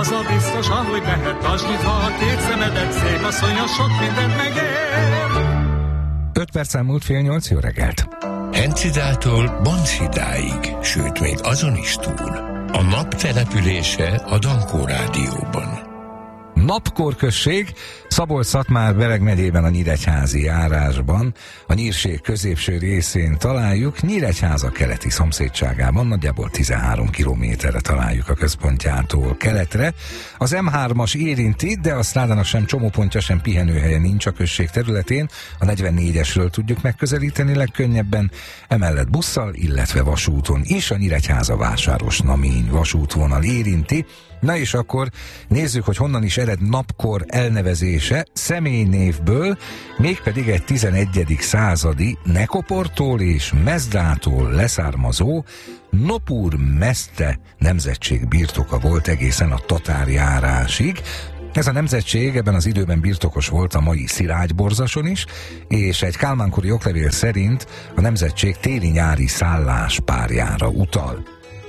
az a biztosan, hogy lehet tasnyitva, a két szemedet szép asszonya sok mindent megér. 5 perc elmúlt 7:30, jó reggelt! Hencidától Bonsidáig, sőt még azon is túl. A nap települése a Dankó Rádióban. Napkor község, Szabolcs-Szatmár-Bereg megyében a Nyíregyházi járásban, a Nyírség középső részén találjuk, Nyíregyháza keleti szomszédságában, nagyjából 13 kilométerre találjuk a központjától keletre. Az M3-as érinti, de a szládának sem csomópontja, sem pihenőhelye nincs a község területén, a 44-esről tudjuk megközelíteni legkönnyebben, emellett busszal, illetve vasúton is a Nyíregyháza-Vásáros-Namény vasútvonal érinti. Na és akkor nézzük, hogy honnan is ered Napkor elnevezése, személynévből, mégpedig egy 11. századi Nekoportól és Mezdától leszármazó Nopur Meszte nemzetség birtoka volt egészen a tatárjárásig. Ez a nemzetség ebben az időben birtokos volt a mai Szilágyborzason is, és egy kálmánkori oklevél szerint a nemzetség téli-nyári szálláspárjára utal.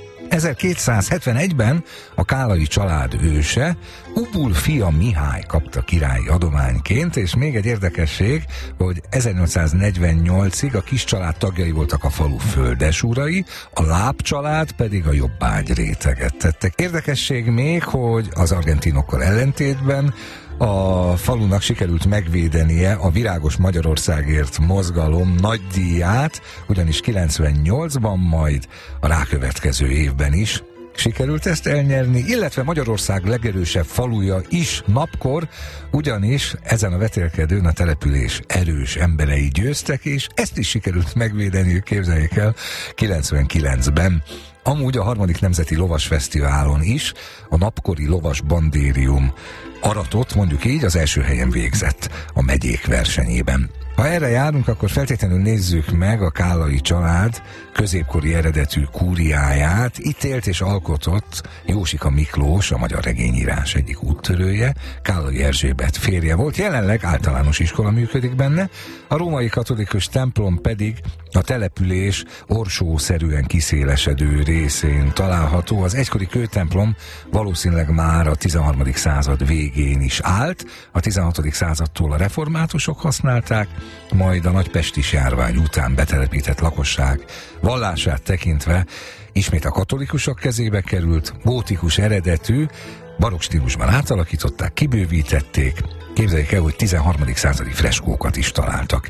1271-ben a Kálai család őse, Ubul fia Mihály kapta királyi adományként, és még egy érdekesség, hogy 1848-ig a kis család tagjai voltak a falu földesurai, a Láb család pedig a jobbágy réteget tettek. Érdekesség még, hogy az argentinokkal ellentétben a falunak sikerült megvédenie a Virágos Magyarországért mozgalom nagydíját, ugyanis 98-ban, majd a rákövetkező évben is sikerült ezt elnyerni, illetve Magyarország legerősebb faluja is Napkor, ugyanis ezen a vetélkedőn a település erős emberei győztek, és ezt is sikerült megvédeniük, képzeljék el, 99-ben. Amúgy a 3. Nemzeti Lovasfesztiválon is a napkori lovas bandérium aratot, mondjuk így, az első helyen végzett a megyék versenyében. Ha erre járunk, akkor feltétlenül nézzük meg a Kálai család középkori eredetű kúriáját. Itt élt és alkotott Jósika Miklós, a magyar regényírás egyik úttörője, Kálai Erzsébet férje volt, jelenleg általános iskola működik benne, a római katolikus templom pedig a település orsószerűen kiszélesedő részén található. Az egykori kőtemplom valószínűleg már a 13. század végén is állt, a 16. századtól a reformátusok használták, majd a nagypestis járvány után betelepített lakosság vallását tekintve ismét a katolikusok kezébe került, gótikus eredetű, barokk stílusban átalakították, kibővítették. Képzeljék el, hogy 13. századi freskókat is találtak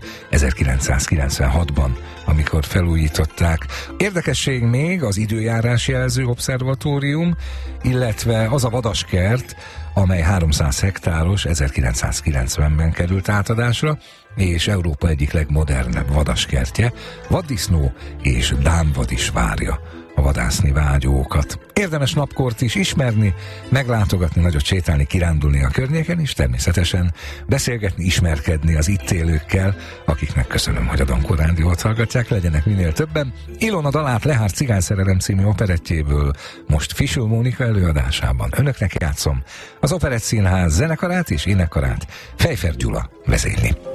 1996-ban, amikor felújították. Érdekesség még az időjárás jelző obszervatórium, illetve az a vadaskert, amely 300 hektáros, 1990-ben került átadásra, és Európa egyik legmodernebb vadaskertje, vaddisznó és dámvad is várja a vadászni vágyókat. Érdemes Napkort is ismerni, meglátogatni, nagyot sétálni, kirándulni a környéken, és természetesen beszélgetni, ismerkedni az itt élőkkel, akiknek köszönöm, hogy a Dankó Rádiót hallgatják, legyenek minél többen. Ilona dalát Lehár Cigányszerelem című operettjéből most Fisul Mónika előadásában önöknek játszom. Az Operett Színház zenekarát és énekkarát Fejfer Gyula vezényli.